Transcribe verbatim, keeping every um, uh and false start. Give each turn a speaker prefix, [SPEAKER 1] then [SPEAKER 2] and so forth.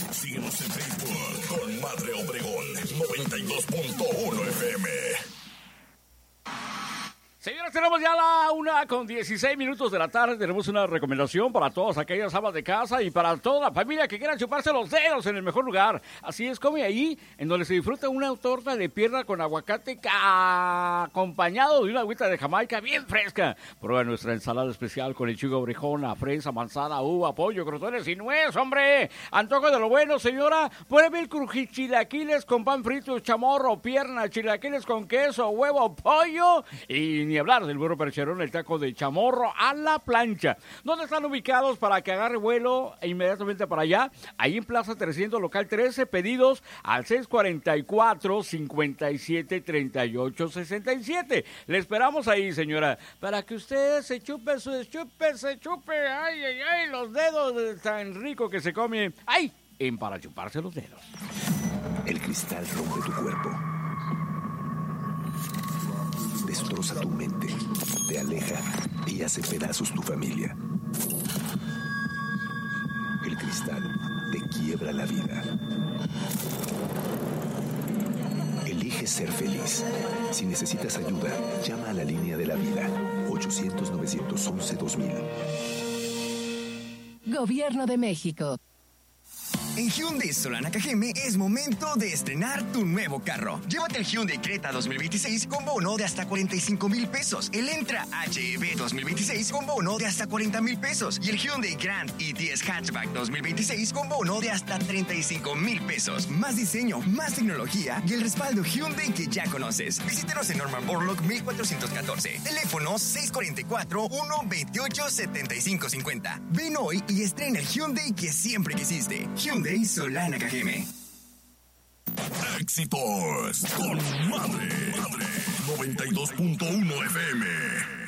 [SPEAKER 1] Síguenos en Facebook con Madre Obregón noventa y dos punto uno F M.
[SPEAKER 2] Señores, tenemos ya la una con dieciséis minutos de la tarde. Tenemos una recomendación para todas aquellas amas de casa y para toda la familia que quieran chuparse los dedos en el mejor lugar. Así es, come ahí, en donde se disfruta una torta de pierna con aguacate ca- acompañado de una agüita de Jamaica bien fresca. Prueba nuestra ensalada especial con lechuga orejona, fresa, manzana, uva, pollo, crotones y nuez, hombre. Antojo de lo bueno, señora. Pruebe el crujichilaquiles con pan frito, chamorro, pierna, chilaquiles con queso, huevo, pollo y ni hablar del burro percherón, el taco de chamorro a la plancha. ¿Dónde están ubicados para que agarre vuelo e inmediatamente para allá? Ahí en Plaza trescientos, local trece, pedidos al seis cuarenta y cuatro, cincuenta y siete, treinta y ocho, sesenta y siete. Le esperamos ahí, señora, para que usted se chupe, se chupe, se chupe, ay, ay, ay, los dedos tan rico que se come, ay, en para chuparse los dedos.
[SPEAKER 3] El cristal rompe tu cuerpo. Destroza tu mente, te aleja y hace pedazos tu familia. El cristal te quiebra la vida. Elige ser feliz. Si necesitas ayuda, llama a la línea de la vida. ochocientos, novecientos once, dos mil.
[SPEAKER 4] Gobierno de México.
[SPEAKER 5] En Hyundai Solana Cajeme es momento de estrenar tu nuevo carro. Llévate el Hyundai Creta dos mil veintiséis con bono de hasta cuarenta y cinco mil pesos. El Entra H E V dos mil veintiséis con bono de hasta cuarenta mil pesos. Y el Hyundai Grand i diez Hatchback dos mil veintiséis con bono de hasta treinta y cinco mil pesos. Más diseño, más tecnología y el respaldo Hyundai que ya conoces. Visítanos en Norman Borlaug mil cuatrocientos catorce. Teléfono seis cuatro cuatro, uno dos ocho, siete cinco cinco cero. Ven hoy y estrena el Hyundai que siempre quisiste. Hyundai Solana Cajeme.
[SPEAKER 1] Éxitos con Madre, Madre noventa y dos punto uno F M.